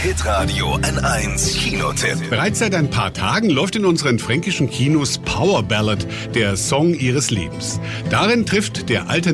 Hitradio N1 Kinotipp. Bereits seit ein paar Tagen läuft in unseren fränkischen Kinos Power Ballad, der Song ihres Lebens. Darin trifft der